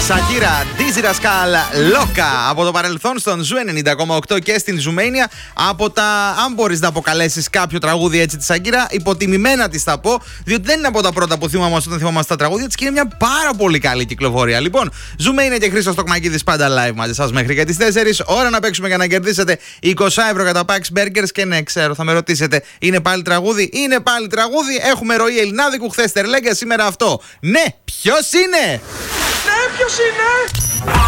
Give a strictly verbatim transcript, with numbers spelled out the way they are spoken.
Σακύρα, Ντίζι Ρασκάλ, Λόκα από το παρελθόν στον Ζου ενενήντα κόμμα οκτώ και στην Ζουμένια. Από τα, αν μπορείς να αποκαλέσεις κάποιο τραγούδι έτσι τη Σακύρα, υποτιμημένα της θα πω, διότι δεν είναι από τα πρώτα που θυμόμαστε όταν θυμόμαστε τα τραγούδια της και είναι μια πάρα πολύ καλή κυκλοφορία. Λοιπόν, Ζουμένια και Χρήστος Τοκμακίδης πάντα live μαζί σας μέχρι και τις τέσσερις. Ώρα να παίξουμε για να κερδίσετε είκοσι ευρώ για τα Pax Burgers. Και ναι, ξέρω, θα με ρωτήσετε, είναι πάλι τραγούδι? Είναι πάλι τραγούδι. Έχουμε ροή ελληνάδικου, χθες τερλέγκα, σήμερα αυτό. Ναι, ποιος είναι? Ναι, ποιος είναι?